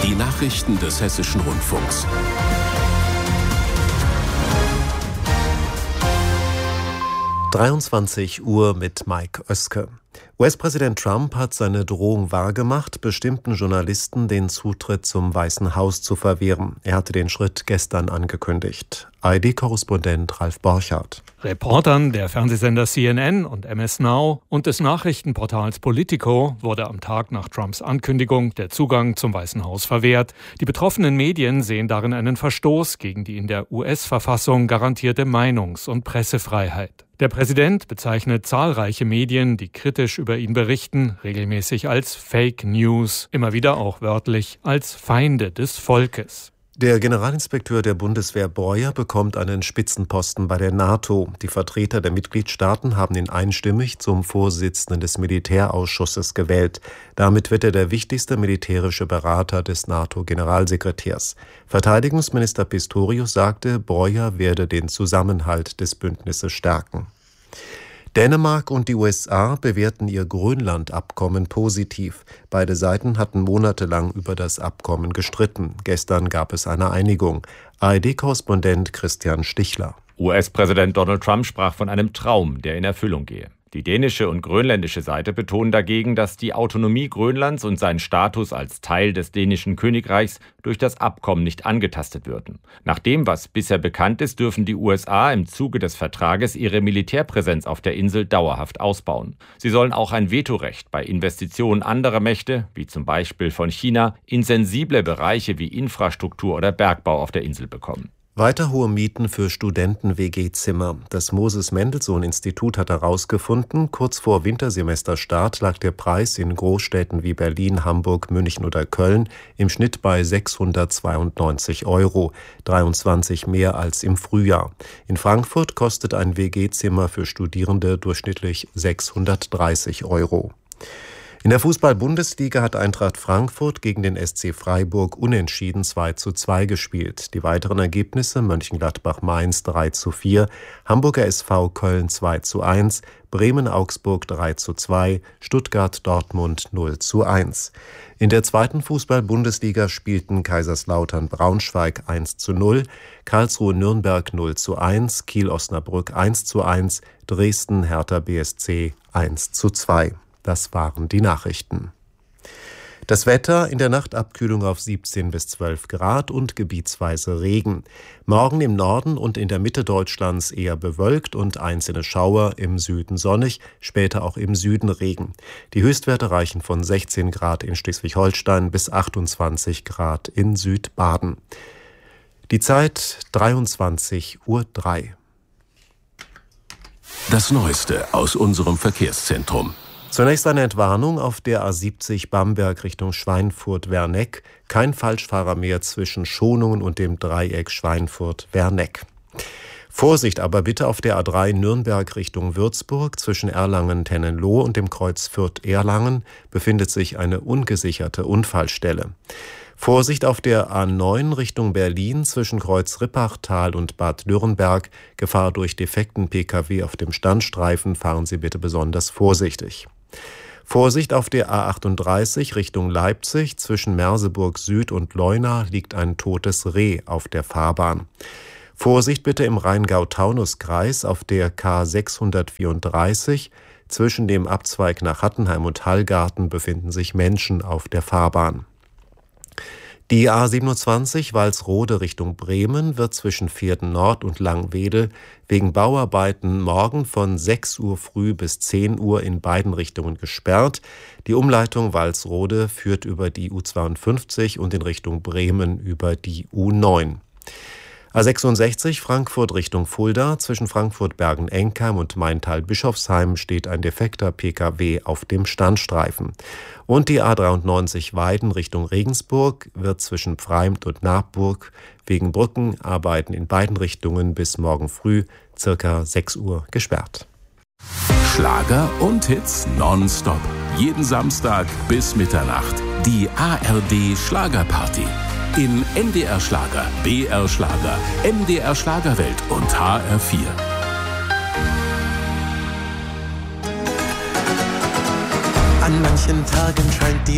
Die Nachrichten des Hessischen Rundfunks. Uhr mit Mike Oeske. US-Präsident Trump hat seine Drohung wahrgemacht, bestimmten Journalisten den Zutritt zum Weißen Haus zu verwehren. Er hatte den Schritt gestern angekündigt. ARD-Korrespondent Ralf Borchardt. Reportern der Fernsehsender CNN und MS Now und des Nachrichtenportals Politico wurde am Tag nach Trumps Ankündigung der Zugang zum Weißen Haus verwehrt. Die betroffenen Medien sehen darin einen Verstoß gegen die in der US-Verfassung garantierte Meinungs- und Pressefreiheit. Der Präsident bezeichnet zahlreiche Medien, die kritisch über ihn berichten, regelmäßig als Fake News, immer wieder auch wörtlich als Feinde des Volkes. Der Generalinspekteur der Bundeswehr Breuer bekommt einen Spitzenposten bei der NATO. Die Vertreter der Mitgliedstaaten haben ihn einstimmig zum Vorsitzenden des Militärausschusses gewählt. Damit wird er der wichtigste militärische Berater des NATO-Generalsekretärs. Verteidigungsminister Pistorius sagte, Breuer werde den Zusammenhalt des Bündnisses stärken. Dänemark und die USA bewerten ihr Grönland-Abkommen positiv. Beide Seiten hatten monatelang über das Abkommen gestritten. Gestern gab es eine Einigung. ARD-Korrespondent Christian Stichler. US-Präsident Donald Trump sprach von einem Traum, der in Erfüllung gehe. Die dänische und grönländische Seite betonen dagegen, dass die Autonomie Grönlands und sein Status als Teil des dänischen Königreichs durch das Abkommen nicht angetastet würden. Nach dem, was bisher bekannt ist, dürfen die USA im Zuge des Vertrages ihre Militärpräsenz auf der Insel dauerhaft ausbauen. Sie sollen auch ein Vetorecht bei Investitionen anderer Mächte, wie zum Beispiel von China, in sensible Bereiche wie Infrastruktur oder Bergbau auf der Insel bekommen. Weiter hohe Mieten für Studenten-WG-Zimmer. Das Moses-Mendelssohn-Institut hat herausgefunden, kurz vor Wintersemesterstart lag der Preis in Großstädten wie Berlin, Hamburg, München oder Köln im Schnitt bei 692 €, 23 mehr als im Frühjahr. In Frankfurt kostet ein WG-Zimmer für Studierende durchschnittlich 630 €. In der Fußball-Bundesliga hat Eintracht Frankfurt gegen den SC Freiburg unentschieden 2:2 gespielt. Die weiteren Ergebnisse: Mönchengladbach-Mainz 3:4, Hamburger SV Köln 2:1, Bremen-Augsburg 3:2, Stuttgart-Dortmund 0:1. In der zweiten Fußball-Bundesliga spielten Kaiserslautern-Braunschweig 1:0, Karlsruhe-Nürnberg 0:1, Kiel-Osnabrück 1:1, Dresden-Hertha BSC 1:2. Das waren die Nachrichten. Das Wetter: in der Nacht Abkühlung auf 17 bis 12 Grad und gebietsweise Regen. Morgen im Norden und in der Mitte Deutschlands eher bewölkt und einzelne Schauer, im Süden sonnig, später auch im Süden Regen. Die Höchstwerte reichen von 16 Grad in Schleswig-Holstein bis 28 Grad in Südbaden. Die Zeit 23:03 Uhr. Das Neueste aus unserem Verkehrszentrum. Zunächst eine Entwarnung auf der A70 Bamberg Richtung Schweinfurt-Werneck. Kein Falschfahrer mehr zwischen Schonungen und dem Dreieck Schweinfurt-Werneck. Vorsicht aber bitte auf der A3 Nürnberg Richtung Würzburg. Zwischen Erlangen-Tennenloh und dem Kreuz Fürth-Erlangen befindet sich eine ungesicherte Unfallstelle. Vorsicht auf der A9 Richtung Berlin zwischen Kreuz Rippachtal und Bad Dürrenberg. Gefahr durch defekten Pkw auf dem Standstreifen. Fahren Sie bitte besonders vorsichtig. Vorsicht auf der A38 Richtung Leipzig. Zwischen Merseburg Süd und Leuna liegt ein totes Reh auf der Fahrbahn. Vorsicht bitte im Rheingau-Taunus-Kreis auf der K634. Zwischen dem Abzweig nach Hattenheim und Hallgarten befinden sich Menschen auf der Fahrbahn. Die A27 Walsrode Richtung Bremen wird zwischen Vierden Nord und Langwedel wegen Bauarbeiten morgen von 6 Uhr früh bis 10 Uhr in beiden Richtungen gesperrt. Die Umleitung Walsrode führt über die U52 und in Richtung Bremen über die U9. A66 Frankfurt Richtung Fulda. Zwischen Frankfurt-Bergen-Enkheim und Maintal-Bischofsheim steht ein defekter Pkw auf dem Standstreifen. Und die A93 Weiden Richtung Regensburg wird zwischen Pfreimt und Nabburg wegen Brückenarbeiten in beiden Richtungen bis morgen früh ca. 6 Uhr gesperrt. Schlager und Hits nonstop. Jeden Samstag bis Mitternacht. Die ARD Schlagerparty. In NDR Schlager, BR Schlager, MDR Schlagerwelt und HR4. An manchen Tagen scheint die